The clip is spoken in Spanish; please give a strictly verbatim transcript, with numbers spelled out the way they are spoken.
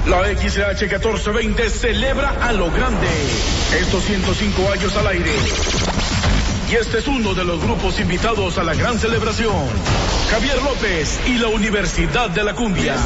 La X H catorce veinte celebra a lo grande estos ciento cinco años al aire. Y este es uno de los grupos invitados a la gran celebración. Javier López y la Universidad de la Cumbia.